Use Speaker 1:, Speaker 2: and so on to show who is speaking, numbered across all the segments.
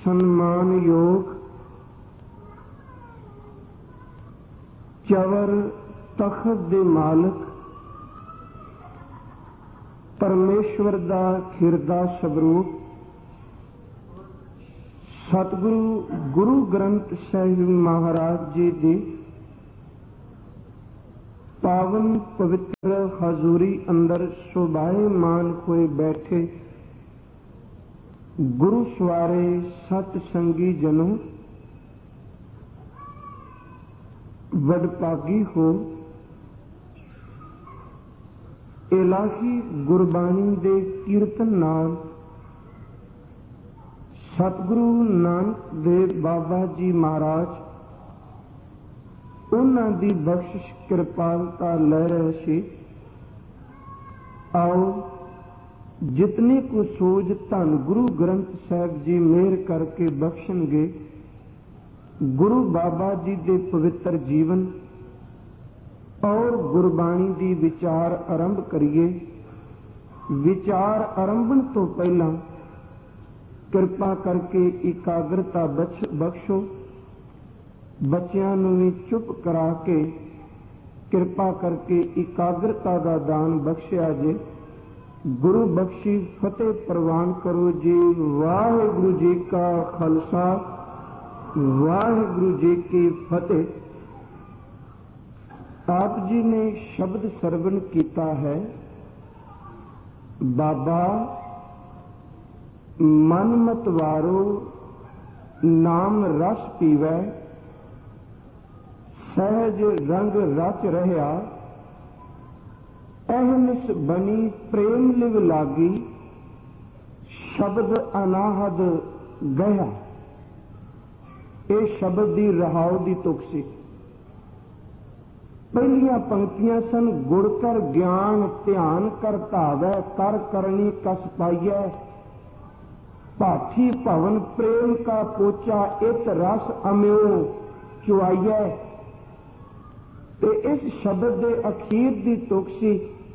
Speaker 1: सन्मान योग चवर तखत दे मालिक परमेश्वर दा खिरदा स्वरूप सतगुरु गुरु ग्रंथ साहिब महाराज जी दी पावन पवित्र हजूरी अंदर शोभायमान होए बैठे गुरु सवारे सतसंगी जनों, वडभागी हो इलाही गुरबाणी दे कीर्तन नाल सतगुरु नानक देव बाबा जी महाराज उन्हां दी बख्शिश कृपालता लै रहे सी। आओ जितने को सोज धन गुरु ग्रंथ साहिब जी मेहर करके बख्शणगे, गुरु बाबा जी दे पवित्र जीवन और गुरबाणी दी विचार आरंभ करिए। विचार आरंभण तो पहला कृपा करके एकाग्रता बख्शो। बच्चियां नूं भी चुप करा के कृपा करके एकाग्रता का दान बख्शिया जे। गुरु बख्शी फतेह प्रवान करो जी। वाहिगुरु जी का खालसा, वाहिगुरु जी की फतेह। आप जी ने शब्द सरवण किया है, बाबा मन मत वारो नाम रस पीवै, सहज रंग रच रहा, अहनिस बनी प्रेम लिव लागी, शब्द अनाहद गया। ये शब्द दी रहाव दी तुक सी। पहलियां पंक्तियां सन, गुड़ कर ज्ञान ध्यान कर धावै, कर करनी कस पाइयै, पाठी भवन प्रेम का पोचा, इत रस अम्यो चुआइयै। ते इस शब्द दे अखीर दी तुक सी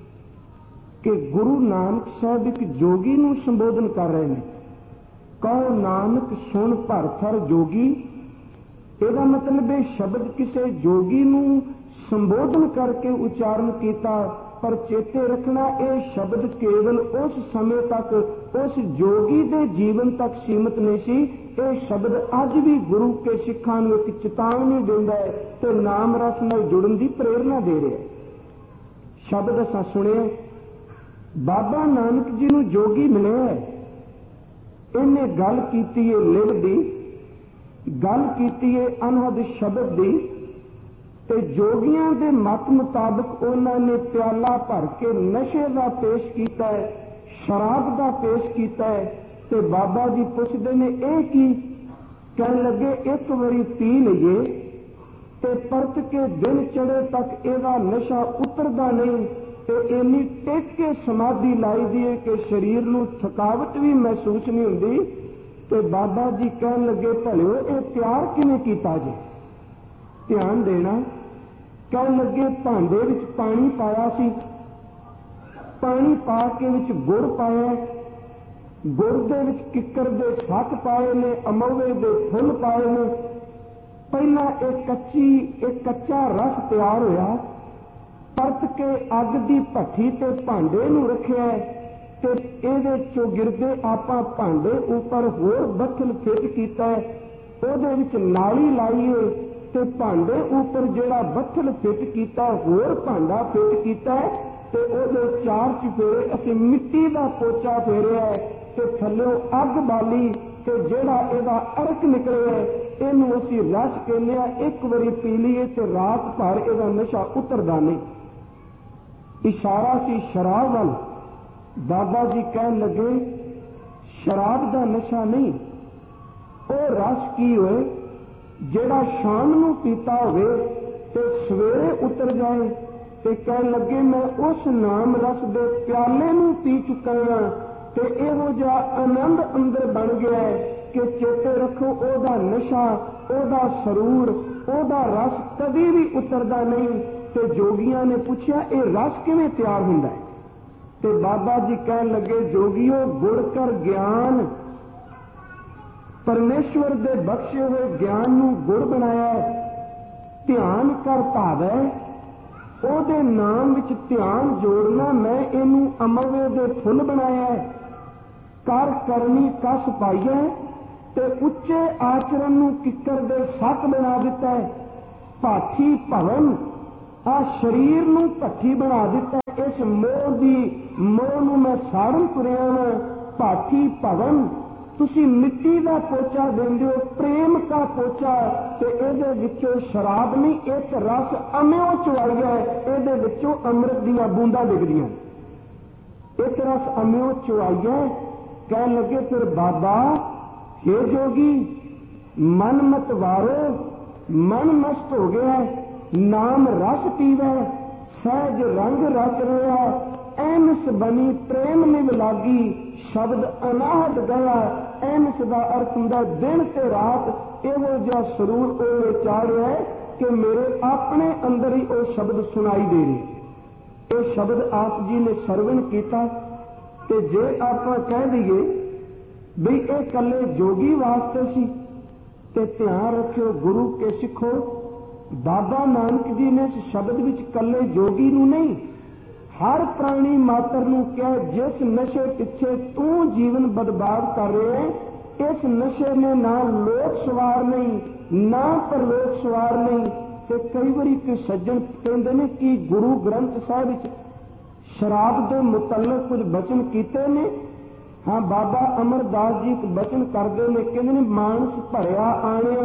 Speaker 1: कि गुरु नानक साहब एक जोगी नूं संबोधन कर रहे हैं। कहो नानक सुन भर थर जोगी। ਇਹਦਾ मतलब है शब्द किसी जोगी नूं संबोधन करके उच्चारण किया, पर चेते रखना यह शब्द केवल उस समय तक उस जोगी के जीवन तक सीमित नहीं सी। यह शब्द अज भी गुरु के सिखां नूं एक चेतावनी देंदा है तो नाम रस नाल जुड़न की प्रेरणा दे रहा है। शब्द असां सुनिया, बाबा नानक जी नूं जोगी मिले है, इन्हें गल कीती है लिव दी, गल कीती है अनहद शब्द दी। ते जोगियां दे मत मुताबिक उन्होंने प्याला भर के नशे का पेश किया है, शराब का पेश किया है। ते बाबा जी पुछदे ने यह की, कहन लगे एक बारी पी लीए ते परत के दिन चढ़े तक ਇਹਦਾ नशा उतरदा नहीं। ते इन्नी टेक के समाधि लाई दी है कि शरीर नूं थकावट भी महसूस नहीं हुंदी। ते बाबा जी कहन लगे भलिओ ये प्यार किवें कीता जी? ध्यान देना। कहन लगे भांडे विच पानी पाया सी, पानी पा के विच गुड़ पाया, गुड़ दे विच किक्कर दे फट पाए ने, अमौवे दे फुल पाए ने। पहला एक कच्चा रस तैयार होया, परत के अग दी भट्ठी ते भांडे नूं रखिया ते इहदे चों गिरदे आपां भांडे उपर होर बत्थल फिट कीता, ओहदे विच नाली लाईए ते भांडे उपर जिहड़ा बत्थल फिट कीता होर भांडा फिट कीता ते ओहदे चार चफेरे असीं मिट्टी दा पोचा फेरिया ते थल्लों अग बाली ते जिहड़ा इहदा अरक निकलिया इहनूं असीं रस कहने आ। एक वारी पी लीए ते रात भर इहदा नशा उतरदा नहीं। इशारा सी शराब वाल। बाबा जी कहन लगे शराब का नशा नहीं, वो रस की होए जिहड़ा शाम नूं पीता होवे ते सवेरे उतर जाए। ते कहन लगे मैं उस नाम रस दे प्याले नूं पी चुका हां ते इहो जिहा आनंद अंदर बन गया है कि चेते रखो ओहदा नशा, ओहदा सरूर, ओहदा रस कभी भी उतरदा नहीं। ते जोगियां ने पूछा ये रस किवें तैयार हुंदा है? ते बाबा जी कहन लगे जोगियो गुड़ कर ज्ञान परमेश्वर दे बख्शे हुए ज्ञान नूं गुड़ बनाया है। ध्यान कर भावै ओहदे नाम विच ध्यान जोड़ना, मैं इनू अमरवे दे फुल बनाया है। कर करनी कस पाई है ते उच्चे आचरण नूं किकर दे सक बना दिता है। भाठी भवन आ शरीर नूं भट्ठी बना दिता है। इस मोह नूं मैं साड़न तुरिया वां। भाठी भवन तुसी मिट्टी का पोचा देंदे हो, प्रेम का पोचा, ते इहदे विचों शराब नहीं, एक रस अम्यो चुआई है, इहदे विचों अमृत दीयां बूंदां डिगदियां। एक रस अम्यो चुआई है। कह लगे फिर बाबा, हे जोगी, मन मत वारो, मन मस्त हो गया, नाम रस पीवै, सहज रंग रच रहा, एनस बनी प्रेम निभ लागी, शब्द अनाहट गया। एनस का अर्थ हुंदा दिन ते रात इहो जिहा सरूर ओहे चाढ़िया है कि मेरे अपने अंदर ही वो शब्द सुनाई दे रहे। ये शब्द आप जी ने सरवण किया, ते जे आप कह दईए भी ये कल्ले जोगी वास्ते सी, ते ध्यान रखियो गुरु के सिखो, बाबा नानक जी ने इस शब्द विच कल्ले जोगी नूं नहीं, हर प्राणी मात्र नूं कहा, जिस नशे पिछे तू जीवन बर्बाद कर रहे है, इस नशे ने ना लोक सवार नहीं, ना परलोक सवार नहीं। ते कई बारी कोई सज्जन कहते ने कि गुरु ग्रंथ साहिब विच शराब के मुतल्लक कुछ बचन कीते ने। हाँ, बाबा अमरदास जी एक बचन करते ने, कहते ने मानस भरिया आणिया,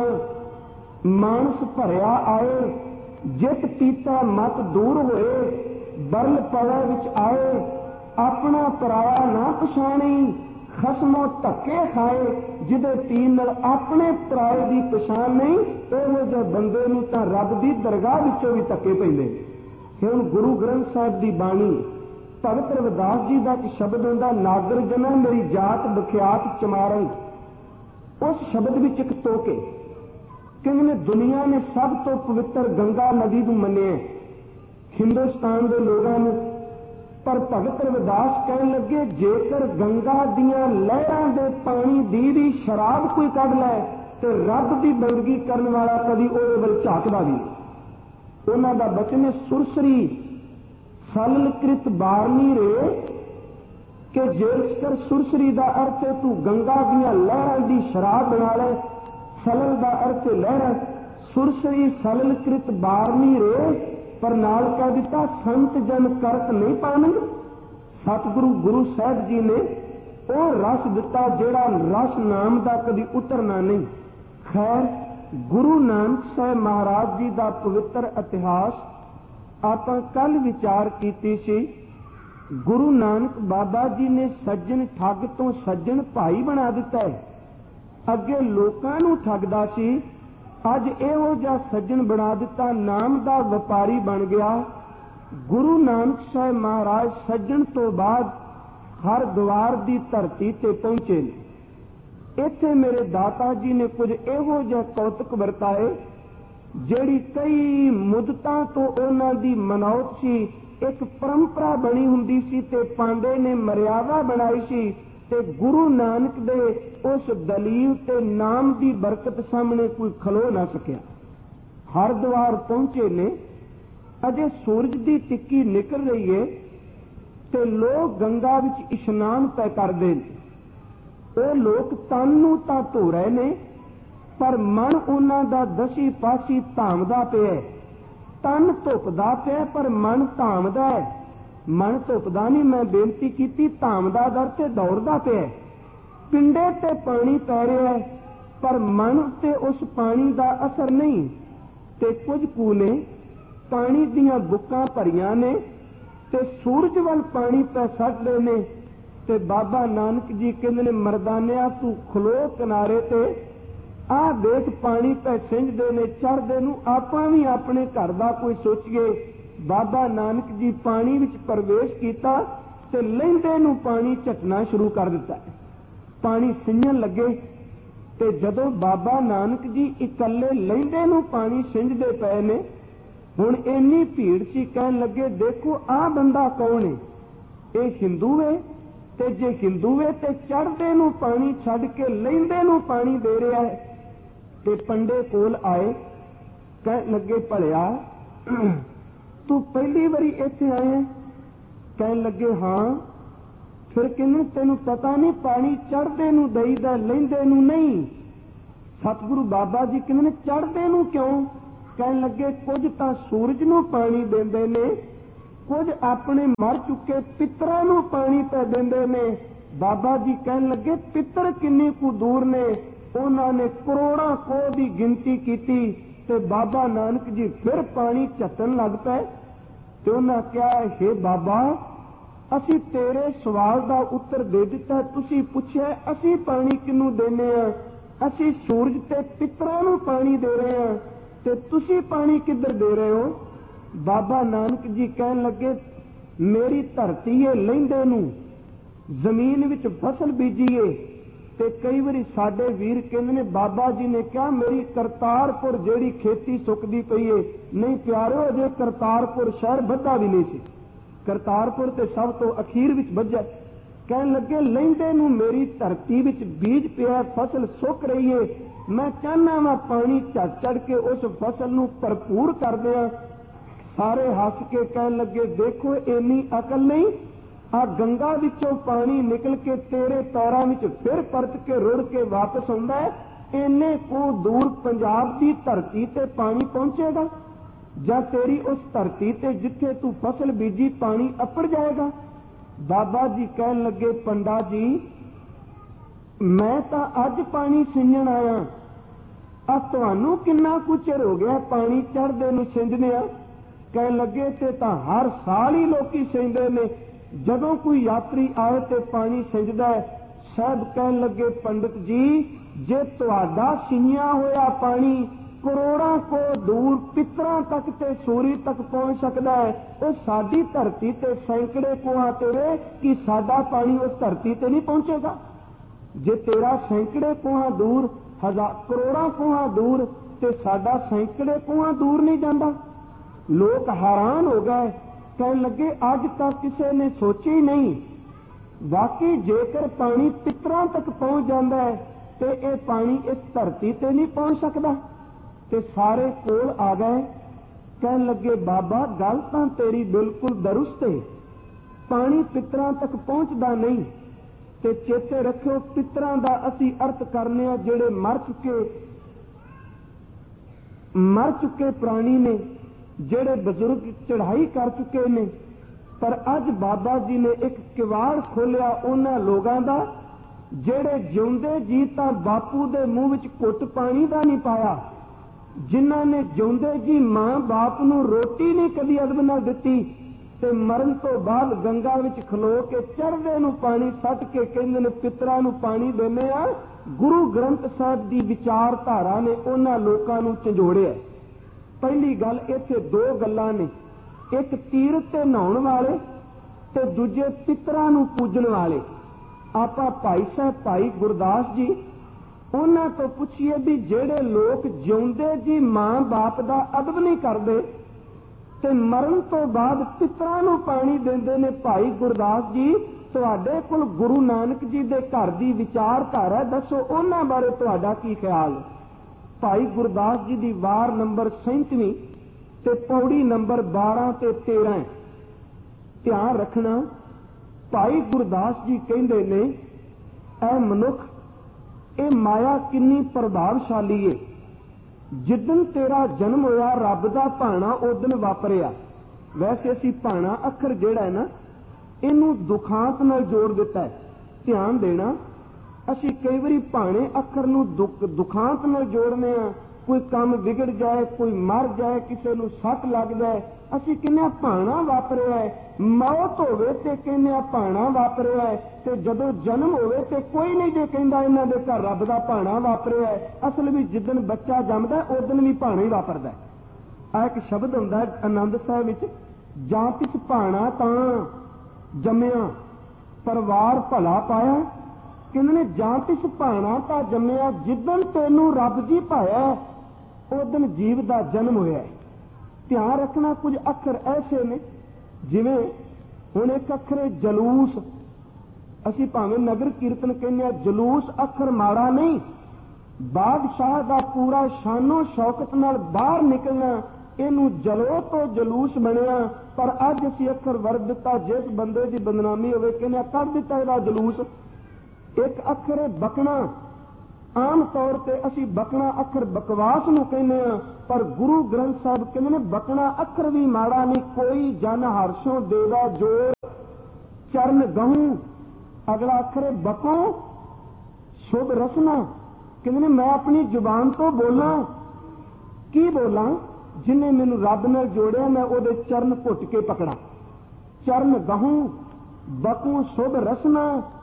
Speaker 1: मानस भरिया आए, जित पीता मत दूर होए, बरल पवै विच आए, अपना पराया ना पछाणी, खसमों धक्के खाए, जिदे पीन नाल अपने पराए की पछाण नहीं, इहो जिहे बंदे नूं तां रब दी दरगाह विचों भी धक्के पैंदे। हुण गुरु ग्रंथ साहिब दी बाणी भगत रविदास जी का एक शब्द हुंदा, नागर जना मेरी जात बख्यात चमारन। उस शब्द विच एक टोके कहंदे ने दुनिया ने सब तो पवित्र गंगा नदी नूं मन्निया हिंदुस्तान के लोगों ने, पर भगत रविदास कहन लगे जेकर गंगा दियां लहरां दे पानी दी भी शराब कोई कढ लै ते रब की बंदगी करने वाला कभी ओहदे वल झाकदा भी। उन्हां दा बचन है, सुरसरी सललकृत बारनी रे, कि जेकर सुरसरी का अर्थ है तू गंगा दियां लहरां दी शराब बना ले, सलल का अर्थ लहर, सुरसरी सललकृत बारनी रे, पर नाल कह दिता संत जन करत नहीं पानंद। सतगुरु गुरु साहब जी ने वो रस दिता जेड़ा रस नाम का कभी उतरना नहीं। खैर, गुरु नानक साहब महाराज जी का पवित्र इतिहास आप कल विचार कीती सी। गुरु नानक बाबा जी ने सज्जन ठग तो सज्जन भाई बना दिता है। अगे लोकां नूं ठगदा सी, अज इहो जिहा सज्जन बना दिता, नाम का व्यापारी बन गया। गुरु नानक साहब महाराज सज्जन तो बाद हरद्वार की धरती ते पहुंचे। इत्थे मेरे दाता जी ने कुछ इहो जिहा कौतक वरताए, जिहड़ी कई मुद्दतां तो उन्हां दी मनौत सी, एक परंपरा बनी हुंदी सी ते पांडे ने मर्यादा बनाई सी, ते गुरु नानक दे उस दलील ते नाम की बरकत सामने कोई खलो ना सकिया। हरद्वार पहुंचे ने, अजे सूरज की टिक्की निकल रही है, ते लोग गंगा विच इशनान तय करते हैं। वो लोग तन नूं तां धो रहे ने, पर मन उन्हां दा दसी पासी धामदा पिया। तन धुपदा पिया पर मन धामदा है। मन धुपदा नहीं, मैं बेनती की, धामदा दर ते दौड़दा पिया। पिंडे ते पानी पै रहा है, पर मन ते उस पानी का असर नहीं। ते कुछ कू ने पानी दियां बुक्कां भरियां ने, ते सूरज वाल पानी पै सटदे ने, ते बाबा नानक जी कहंदे ने, मरदानिया तू खलो किनारे ते, आ देख पानी पै सिंजदे ने, चढ़दे नूं आपां भी अपने घर दा कोई सोचीए। बाबा नानक जी पानी विच प्रवेश किया ते लहिंदे नूं पानी झटना शुरू कर दिता। पानी सिंजण लगे, ते जदों बाबा नानक जी इकल्ले लहिंदे नूं पानी सिंजदे पए ने, हुण इन्नी भीड़ सी, कहण लगे देखो आ बंदा कौन है, ये हिंदू है ਤੇ ਜੇ ਹਿੰਦੂਏ ਤੇ ਚੜ੍ਹਦੇ ਨੂੰ ਪਾਣੀ ਛੱਡ ਕੇ ਲਹਿੰਦੇ ਨੂੰ ਪਾਣੀ ਦੇ ਰਿਹਾ ਹੈ। ਤੇ ਪੰਡੇ ਕੋਲ ਆਏ, ਕਹਿਣ ਲੱਗੇ ਭਲਿਆ ਤੂੰ ਪਹਿਲੀ ਵਾਰੀ ਇੱਥੇ ਆਇਆ? ਕਹਿਣ ਲੱਗੇ ਹਾਂ। ਫਿਰ ਕਹਿੰਦੇ ਤੈਨੂੰ ਪਤਾ ਨਹੀਂ ਪਾਣੀ ਚੜ੍ਹਦੇ ਨੂੰ ਦਈਦਾ, ਲਹਿੰਦੇ ਨੂੰ ਨਹੀਂ। ਸਤਿਗੁਰੂ ਬਾਬਾ ਜੀ ਕਹਿੰਦੇ ਨੇ ਚੜ੍ਹਦੇ ਨੂੰ ਕਿਉਂ? ਕਹਿਣ ਲੱਗੇ ਕੁਝ ਤਾਂ ਸੂਰਜ ਨੂੰ ਪਾਣੀ ਦਿੰਦੇ ਨੇ, ਕੁਝ ਆਪਣੇ ਮਰ ਚੁੱਕੇ ਪਿੱਤਰਾਂ ਨੂੰ ਪਾਣੀ ਪੈ ਦਿੰਦੇ ਨੇ। ਬਾਬਾ ਜੀ ਕਹਿਣ ਲੱਗੇ ਪਿੱਤਰ ਕਿੰਨੇ ਕੁ ਦੂਰ ਨੇ? ਉਹਨਾਂ ਨੇ ਕਰੋੜਾਂ ਕੋਹ ਦੀ ਗਿਣਤੀ ਕੀਤੀ ਤੇ ਬਾਬਾ ਨਾਨਕ ਜੀ ਫਿਰ ਪਾਣੀ ਝੱਟਣ ਲੱਗ ਪਏ। ਤੇ ਉਹਨਾਂ ਕਿਹਾ ਹੇ ਬਾਬਾ, ਅਸੀਂ ਤੇਰੇ ਸਵਾਲ ਦਾ ਉੱਤਰ ਦੇ ਦਿੱਤਾ, ਤੁਸੀਂ ਪੁੱਛਿਆ ਅਸੀਂ ਪਾਣੀ ਕਿਹਨੂੰ ਦੇਨੇ ਆ? ਅਸੀਂ ਸੂਰਜ ਤੇ ਪਿੱਤਰਾਂ ਨੂੰ ਪਾਣੀ ਦੇ ਰਹੇ ਹਾਂ, ਤੇ ਤੁਸੀਂ ਪਾਣੀ ਕਿੱਧਰ ਦੇ ਰਹੇ ਹੋ? ਬਾਬਾ ਨਾਨਕ ਜੀ ਕਹਿਣ ਲੱਗੇ ਮੇਰੀ ਧਰਤੀ ਏ ਲਹਿੰਦੇ ਨੂੰ, ਜ਼ਮੀਨ ਵਿੱਚ ਫਸਲ ਬੀਜੀਏ। ਤੇ ਕਈ ਵਾਰੀ ਸਾਡੇ ਵੀਰ ਕਹਿੰਦੇ ਨੇ ਬਾਬਾ ਜੀ ਨੇ ਕਿਹਾ ਮੇਰੀ ਕਰਤਾਰਪੁਰ ਜਿਹੜੀ ਖੇਤੀ ਸੁੱਕਦੀ ਪਈ ਏ। ਨਹੀਂ ਪਿਆਰਿਓ, ਅਜੇ ਕਰਤਾਰਪੁਰ ਸ਼ਹਿਰ ਵੱਧਾ ਵੀ ਨਹੀਂ ਸੀ, ਕਰਤਾਰਪੁਰ ਤੇ ਸਭ ਤੋਂ ਅਖੀਰ ਵਿੱਚ ਵੱਜਾ। ਕਹਿਣ ਲੱਗੇ ਲਹਿੰਦੇ ਨੂੰ ਮੇਰੀ ਧਰਤੀ ਵਿੱਚ ਬੀਜ ਪਿਆ, ਫਸਲ ਸੁੱਕ ਰਹੀ ਏ, ਮੈਂ ਚਾਹੁੰਦਾ ਵਾਂ ਪਾਣੀ ਝੱਟ ਚੜ ਕੇ ਉਸ ਫਸਲ ਨੂੰ ਭਰਪੂਰ ਕਰ ਦਿਆਂ। ਸਾਰੇ ਹੱਸ ਕੇ ਕਹਿਣ ਲੱਗੇ ਦੇਖੋ ਇੰਨੀ ਅਕਲ ਨਹੀਂ, ਆ ਗੰਗਾ ਵਿੱਚੋਂ ਪਾਣੀ ਨਿਕਲ ਕੇ ਤੇਰੇ ਪੈਰਾਂ ਵਿੱਚ ਫਿਰ ਪਰਤ ਕੇ ਰੁੜ ਕੇ ਵਾਪਸ ਆਉਂਦਾ ਹੈ, ਇੰਨੇ ਕੋ ਦੂਰ ਪੰਜਾਬ ਦੀ ਧਰਤੀ ਤੇ ਪਾਣੀ ਪਹੁੰਚੇਗਾ ਜਾਂ ਤੇਰੀ ਉਸ ਧਰਤੀ ਤੇ ਜਿੱਥੇ ਤੂੰ ਫਸਲ ਬੀਜੀ ਪਾਣੀ ਅੱਪੜ ਜਾਏਗਾ? ਬਾਬਾ ਜੀ ਕਹਿਣ ਲੱਗੇ ਪੰਡਾ ਜੀ ਮੈਂ ਤਾਂ ਅੱਜ ਪਾਣੀ ਸਿੰਜਣ ਆਇਆ, ਆ ਤੁਹਾਨੂੰ ਕਿੰਨਾ ਕੁ ਚਿਰ ਹੋ ਗਿਆ ਪਾਣੀ ਚੜ੍ਹਦੇ ਨੂੰ ਸਿੰਜਦਿਆਂ? ਕਹਿਣ ਲੱਗੇ ਤੇ ਤਾਂ ਹਰ ਸਾਲ ਹੀ ਲੋਕੀ ਸਿੰਜਦੇ ਨੇ, ਜਦੋਂ ਕੋਈ ਯਾਤਰੀ ਆਏ ਤੇ ਪਾਣੀ ਸਿੰਜਦਾ ਹੈ। ਸਾਹਿਬ ਕਹਿਣ ਲੱਗੇ ਪੰਡਿਤ ਜੀ ਜੇ ਤੁਹਾਡਾ ਸਿੰਜਿਆ ਹੋਇਆ ਪਾਣੀ ਕਰੋੜਾਂ ਕੋ ਦੂਰ ਪਿੱਤਰਾਂ ਤੱਕ ਤੇ ਸੂਰੀ ਤੱਕ ਪਹੁੰਚ ਸਕਦਾ ਹੈ, ਉਹ ਸਾਡੀ ਧਰਤੀ ਤੇ ਸੈਂਕੜੇ ਕੋਹਾਂ ਤੇਰੇ, ਕਿ ਸਾਡਾ ਪਾਣੀ ਉਸ ਧਰਤੀ ਤੇ ਨਹੀਂ ਪਹੁੰਚੇਗਾ? ਜੇ ਤੇਰਾ ਸੈਂਕੜੇ ਕੋਹਾਂ ਦੂਰ, ਕਰੋੜਾਂ ਕੋਹਾਂ ਦੂਰ, ਤੇ ਸਾਡਾ ਸੈਂਕੜੇ ਕੋਹਾਂ ਦੂਰ ਨਹੀਂ ਜਾਂਦਾ। ਲੋਕ ਹੈਰਾਨ ਹੋ ਗਏ, ਕਹਿਣ ਲੱਗੇ ਅੱਜ ਤੱਕ ਕਿਸੇ ਨੇ ਸੋਚਿਆ ਹੀ ਨਹੀਂ, ਵਾਕਈ ਜੇਕਰ ਪਾਣੀ ਪਿੱਤਰਾਂ ਤੱਕ ਪਹੁੰਚ ਜਾਂਦਾ ਹੈ ਤੇ ਇਹ ਪਾਣੀ ਇਸ ਧਰਤੀ ਤੇ ਨਹੀਂ ਪਹੁੰਚ ਸਕਦਾ। ਤੇ ਸਾਰੇ ਕੋਲ ਆ ਗਏ, ਕਹਿਣ ਲੱਗੇ ਬਾਬਾ ਗੱਲ ਤਾਂ ਤੇਰੀ ਬਿਲਕੁਲ ਦਰੁਸਤ ਹੈ, ਪਾਣੀ ਪਿੱਤਰਾਂ ਤੱਕ ਪਹੁੰਚਦਾ ਨਹੀਂ। ਤੇ ਚੇਤੇ ਰੱਖਿਓ ਪਿੱਤਰਾਂ ਦਾ ਅਸੀਂ ਅਰਥ ਕਰਨੇ ਆ ਜਿਹੜੇ ਮਰ ਚੁੱਕੇ ਪ੍ਰਾਣੀ ਨੇ, ਜਿਹੜੇ ਬਜ਼ੁਰਗ ਚੜ੍ਹਾਈ ਕਰ ਚੁੱਕੇ ਨੇ। ਪਰ ਅੱਜ ਬਾਬਾ ਜੀ ਨੇ ਇੱਕ ਕਿਵਾੜ ਖੋਲਿਆ ਉਹਨਾਂ ਲੋਕਾਂ ਦਾ ਜਿਹੜੇ ਜਿਉਂਦੇ ਜੀ ਤਾਂ ਬਾਪੂ ਦੇ ਮੂੰਹ ਵਿੱਚ ਘੁੱਟ ਪਾਣੀ ਦਾ ਨਹੀਂ ਪਾਇਆ, ਜਿਨ੍ਹਾਂ ਨੇ ਜਿਉਂਦੇ ਜੀ ਮਾਂ ਬਾਪ ਨੂੰ ਰੋਟੀ ਨਹੀਂ ਕਦੀ ਅਦਬ ਨਾਲ ਦਿੱਤੀ, ਤੇ ਮਰਨ ਤੋਂ ਬਾਅਦ ਗੰਗਾ ਵਿੱਚ ਖਲੋ ਕੇ ਚੜ੍ਹਦੇ ਨੂੰ ਪਾਣੀ ਸੱਟ ਕੇ ਕਹਿੰਦੇ ਨੇ ਪਿੱਤਰਾਂ ਨੂੰ ਪਾਣੀ ਦਿੰਦੇ ਆ। ਗੁਰੂ ਗ੍ਰੰਥ ਸਾਹਿਬ ਦੀ ਵਿਚਾਰਧਾਰਾ ਨੇ ਉਹਨਾਂ ਲੋਕਾਂ ਨੂੰ ਝੰਜੋੜਿਆ। ਪਹਿਲੀ ਗੱਲ ਇੱਥੇ ਦੋ ਗੱਲਾਂ ਨੇ, ਇੱਕ ਤੀਰਥ ਤੇ ਨਹਾਉਣ ਵਾਲੇ ਤੇ ਦੂਜੇ ਪਿੱਤਰਾਂ ਨੂੰ ਪੂਜਣ ਵਾਲੇ। ਆਪਾਂ ਭਾਈ ਸਾਹਿਬ ਭਾਈ ਗੁਰਦਾਸ ਜੀ ਉਹਨਾਂ ਤੋਂ ਪੁੱਛੀਏ ਵੀ ਜਿਹੜੇ ਲੋਕ ਜਿਉਂਦੇ ਜੀ ਮਾਂ ਬਾਪ ਦਾ ਅਦਬ ਨਹੀਂ ਕਰਦੇ ਤੇ ਮਰਨ ਤੋਂ ਬਾਅਦ ਪਿੱਤਰਾਂ ਨੂੰ ਪਾਣੀ ਦਿੰਦੇ ਨੇ, ਭਾਈ ਗੁਰਦਾਸ ਜੀ ਤੁਹਾਡੇ ਕੋਲ ਗੁਰੂ ਨਾਨਕ ਜੀ ਦੇ ਘਰ ਦੀ ਵਿਚਾਰਧਾਰਾ ਦੱਸੋ, ਉਹਨਾਂ ਬਾਰੇ ਤੁਹਾਡਾ ਕੀ ਖਿਆਲ ਹੈ? ਭਾਈ ਗੁਰਦਾਸ ਜੀ ਦੀ ਵਾਰ ਨੰਬਰ 37 ਤੇ ਪੌੜੀ ਨੰਬਰ 12 ਤੇ 13। ਧਿਆਨ ਰੱਖਣਾ, ਭਾਈ ਗੁਰਦਾਸ ਜੀ ਕਹਿੰਦੇ ਨੇ ਐ ਮਨੁੱਖ, ਇਹ ਮਾਇਆ ਕਿੰਨੀ ਪ੍ਰਭਾਵਸ਼ਾਲੀ ਏ। ਜਿੱਦਣ ਤੇਰਾ ਜਨਮ ਹੋਇਆ ਰੱਬ ਦਾ ਭਾਣਾ ਉਦਣ ਵਾਪਰਿਆ। ਵੈਸੇ ਅਸੀਂ ਭਾਣਾ ਅੱਖਰ ਜਿਹੜਾ ਹੈ ਨਾ ਇਹਨੂੰ ਦੁਖਾਂਤ ਨਾਲ ਜੋੜ ਦਿੱਤਾ ਹੈ। ਧਿਆਨ ਦੇਣਾ, ਅਸੀਂ ਕਈ ਵਾਰੀ ਭਾਣੇ ਅੱਖਰ ਨੂੰ ਦੁਖਾਂਤ ਨਾਲ ਜੋੜਨੇ ਆ। ਕੋਈ ਕੰਮ ਵਿਗੜ ਜਾਏ, ਕੋਈ ਮਰ ਜਾਏ, ਕਿਸੇ ਨੂੰ ਸੱਟ ਲੱਗ ਜਾਏ, ਅਸੀਂ ਕਹਿੰਦੇ ਭਾਣਾ ਵਾਪਰਿਆ ਹੈ। ਮੌਤ ਹੋਵੇ ਤੇ ਕਹਿੰਦੇ ਭਾਣਾ ਵਾਪਰਿਆ ਹੈ, ਤੇ ਜਦੋਂ ਜਨਮ ਹੋਵੇ ਤੇ ਕੋਈ ਨਹੀਂ ਜੇ ਕਹਿੰਦਾ ਇਹਨਾਂ ਦੇ ਘਰ ਰੱਬ ਦਾ ਭਾਣਾ ਵਾਪਰਿਆ ਹੈ। ਅਸਲ ਵਿੱਚ ਜਿੱਦਣ ਬੱਚਾ ਜੰਮਦਾ ਉਦਣ ਵੀ ਭਾਣਾ ਹੀ ਵਾਪਰਦਾ। ਆ ਇੱਕ ਸ਼ਬਦ ਹੁੰਦਾ ਆਨੰਦ ਸਾਹਿਬ ਵਿੱਚ, ਜਾਂ ਕਿਸ ਭਾਣਾ ਤਾਂ ਜੰਮਿਆ ਪਰਿਵਾਰ ਭਲਾ ਪਾਇਆ। ਕਹਿੰਦੇ ਨੇ ਜਾਂ ਕਿਸ ਭਾਣਾ ਤਾਂ ਜੰਮਿਆ, ਜਿੱਦਣ ਤੈਨੂੰ ਰੱਬ ਜੀ ਪਾਇਆ ਉਦਣ ਜੀਵ ਦਾ ਜਨਮ ਹੋਇਆ। ਧਿਆਨ ਰੱਖਣਾ, ਕੁਝ ਅੱਖਰ ਐਸੇ ਨੇ ਜਿਵੇਂ ਹੁਣ ਇੱਕ ਅੱਖਰ ਜਲੂਸ, ਅਸੀਂ ਭਾਵੇਂ ਨਗਰ ਕੀਰਤਨ ਕਹਿੰਦੇ ਆ, ਜਲੂਸ ਅੱਖਰ ਮਾੜਾ ਨਹੀਂ, ਬਾਦਸ਼ਾਹ ਦਾ ਪੂਰਾ ਸ਼ਾਨੋ ਸ਼ੌਕਤ ਨਾਲ ਬਾਹਰ ਨਿਕਲਣਾ ਇਹਨੂੰ ਜਲੋ ਤੋਂ ਜਲੂਸ ਬਣਿਆ। ਪਰ ਅੱਜ ਅਸੀਂ ਅੱਖਰ ਵਰਤ ਦਿੱਤਾ, ਜਿਸ ਬੰਦੇ ਦੀ ਬਦਨਾਮੀ ਹੋਵੇ ਕਹਿੰਦੇ ਕੱਢ ਦਿੱਤਾ ਇਹਦਾ ਜਲੂਸ। ਇੱਕ ਅੱਖਰ ਹੈ ਬਕਣਾ, ਆਮ ਤੌਰ ਤੇ ਅਸੀਂ ਬਕਣਾ ਅੱਖਰ ਬਕਵਾਸ ਨੂੰ ਕਹਿੰਦੇ ਆ, ਪਰ ਗੁਰੂ ਗ੍ਰੰਥ ਸਾਹਿਬ ਕਹਿੰਦੇ ਨੇ ਬਕਣਾ ਅੱਖਰ ਵੀ ਮਾੜਾ ਨਹੀਂ। ਕੋਈ ਜਨ ਹਰਸ਼ੋਂ ਦੇਵਾ ਜੋਰ ਚਰਨ ਗਹੂੰ, ਅਗਲਾ ਅੱਖਰ ਹੈ ਬਕੋ ਸ਼ੁਭ ਰਸਨਾ। ਕਹਿੰਦੇ ਨੇ ਮੈਂ ਆਪਣੀ ਜ਼ੁਬਾਨ ਤੋਂ ਬੋਲਾਂ, ਕੀ ਬੋਲਾਂ? ਜਿਨੇ ਮੈਨੂੰ ਰੱਬ ਨਾਲ ਜੋੜਿਆ ਮੈਂ ਉਹਦੇ ਚਰਨ ਘੁੱਟ ਕੇ ਪਕੜਾਂ। ਚਰਨ ਗਹੂੰ ਬਕੂ ਸ਼ੁਭ ਰਸਨਾ,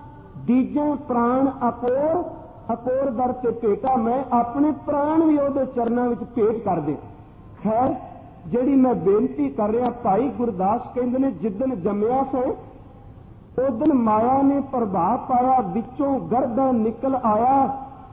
Speaker 1: ਦੀਜੇ ਪ੍ਰਾਣ ਅਕੋਰ, ਅਕੋਰ ਦਰ ਤੇ ਭੇਟਾ, ਮੈਂ ਆਪਣੇ ਪ੍ਰਾਣ ਵੀ ਉਹਦੇ ਚਰਨਾਂ ਵਿੱਚ ਭੇਟ ਕਰ ਦੇ। ਖੈਰ ਜਿਹੜੀ ਮੈਂ ਬੇਨਤੀ ਕਰ ਰਿਹਾ, ਭਾਈ ਗੁਰਦਾਸ ਕਹਿੰਦੇ ਨੇ ਜਿੱਦਣ ਜੰਮਿਆ ਸੋ ਉਦਨ ਮਾਇਆ ਨੇ ਪ੍ਰਭਾਵ ਪਾਇਆ, ਵਿੱਚੋਂ ਗਰਦਾ ਨਿਕਲ ਆਇਆ,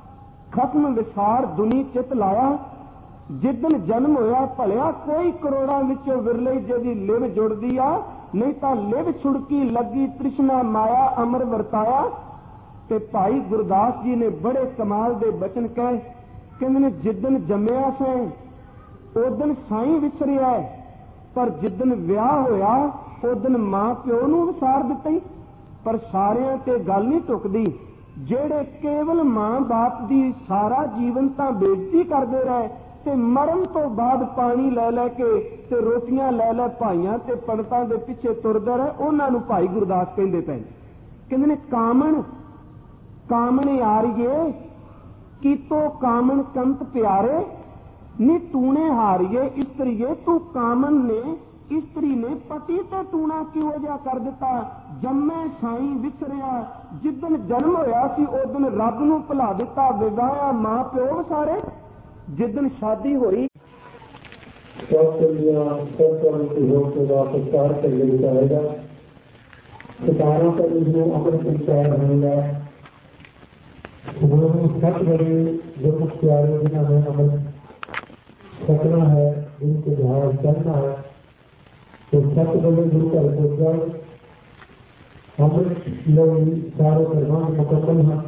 Speaker 1: ਖਸਮ ਵਿਸਾਰ ਦੁਨੀ ਚਿਤ ਲਾਇਆ। ਜਿੱਦਣ ਜਨਮ ਹੋਇਆ ਭਲਿਆ ਕੋਈ ਕਰੋੜਾਂ ਵਿੱਚੋਂ ਵਿਰਲੇ ਜਿਹਦੀ ਲਿਵ ਜੁੜਦੀ ਆ, ਨਹੀਂ ਤਾਂ ਲਿਵ ਛੁੜਕੀ ਲੱਗੀ ਤ੍ਰਿਸ਼ਨਾ ਮਾਇਆ ਅਮਰ ਵਰਤਾਇਆ। ਤੇ ਭਾਈ ਗੁਰਦਾਸ ਜੀ ਨੇ ਬੜੇ ਕਮਾਲ ਦੇ ਬਚਨ ਕਹੇ, ਕਹਿੰਦੇ ਨੇ ਜਿੱਦਣ ਜੰਮਿਆ ਸੈਂ ਉਦਣ ਸਾਈਂ ਵਿਸਰਿਆ, ਪਰ ਜਿੱਦਣ ਵਿਆਹ ਹੋਇਆ ਉਦਣ ਮਾਂ ਪਿਓ ਨੂੰ ਵਿਸਾਰ ਦਿੱਤਾ ਹੀ। ਪਰ ਸਾਰਿਆਂ ਤੇ ਗੱਲ ਨਹੀਂ ਟੁਕਦੀ, ਜਿਹੜੇ ਕੇਵਲ ਮਾਂ ਬਾਪ ਦੀ ਸਾਰਾ ਜੀਵਨ ਤਾਂ ਬੇਇੱਜ਼ਤੀ ਕਰਦੇ ਰਹੇ ਤੇ ਮਰਨ ਤੋਂ ਬਾਅਦ ਪਾਣੀ ਲੈ ਲੈ ਕੇ ਤੇ ਰੋਟੀਆਂ ਲੈ ਲੈ ਭਾਈਆਂ ਤੇ ਪੰਡਤਾਂ ਦੇ ਪਿੱਛੇ ਤੁਰਦੇ ਰਹੇ, ਉਹਨਾਂ ਨੂੰ ਭਾਈ ਗੁਰਦਾਸ ਕਹਿੰਦੇ ਪਏ। ਕਹਿੰਦੇ ਨੇ ਕਾਮਣ ਕਾਮਣੇ ਆਰੀਏ ਕੀਤੋ ਕਾਮਣ ਕੰਤ ਪਿਆਰੇ, ਨੀ ਤੂਣੇ ਹਾਰੀਏ ਇਸਤਰੀਏ, ਤੂੰ ਕਾਮਨ ਨੇ ਇਸਤਰੀ ਨੇ ਪਤੀ ਤੇ ਟੂਣਾ ਕਿਉਂ ਜਿਹਾ ਕਰ ਦਿੱਤਾ। ਜੰਮੇ ਸਾਈਂ ਵਿਸਰਿਆ, ਜਿੱਦਣ ਜਨਮ ਹੋਇਆ ਸੀ ਉਦਣ ਰੱਬ ਨੂੰ ਭੁਲਾ ਦਿੱਤਾ, ਵਿਗਾਇਆ ਮਾਂ ਪਿਓ ਸਾਰੇ। ਜਿੱਦਣ ਸ਼ਾਦੀ ਹੋਈ
Speaker 2: ਪ੍ਰਚਾਰ ਕਰ ਲਈ ਜਾਏਗਾ, ਸਤਾਰਾਂ ਤੱਕ ਇਸਨੂੰ ਆਪਣੇ ਪ੍ਰਚਾਰ ਹੋਏਗਾ। सच बड़े जो कुछ प्यारे बिना में अमल सकना है, इनके जहाज चलना है, तो सच बड़े गुरु का उपचार हम लोग सारे धर्म मुकम्मल हैं।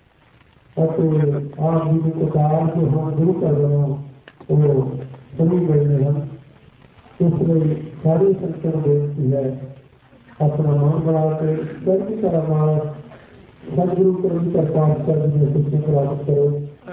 Speaker 2: आप जी को कहा कि हम गुरु कर रहे हैं वो सभी गए हैं, इसलिए सारी संख्या बेनती है अपना मन बना के सभी तरह मानस सदगुरु को प्रकाश करने में खुशी प्राप्त करो,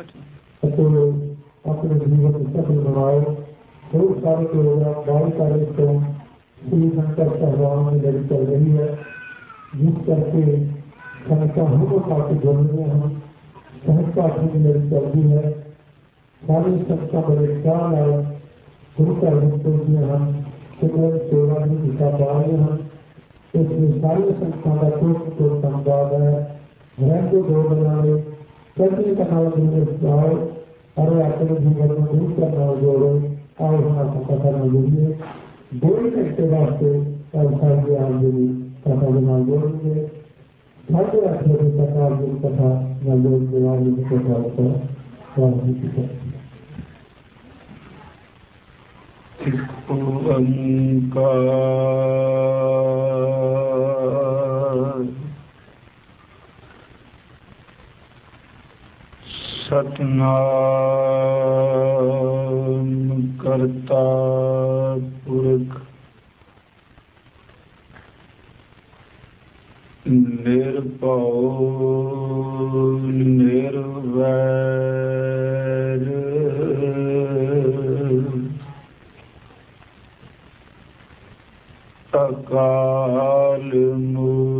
Speaker 2: अपने जीवन में सफल बनाओ। बहुत सारे प्रोग्राम 22 तारीख को श्री शंकर सहवान में लड़ी चल रही है, जिस करके संस्था हम काफी जोड़ने हम संस्था की लड़ी चल रही है। सारी संस्था बड़े ख्याल आए गुरु का में हम सुगम सेवा में दिशा पा रहे हैं। इसमें सारी संस्था का तो धन्यवाद है। रहते दो बनाए सभी कथा जाओ और अपने जीवन में दूर करना जोड़ो और हमारा कथा न जोड़िए। 2 घंटे वास्ते और साढ़े 8 बजे कथा बना जोड़ेंगे, 8:30 बजे कथा न जोड़ने वाली कथा पर
Speaker 3: सतनाम करता पुरख निर्भव निर्वैर अकाल मूर्ति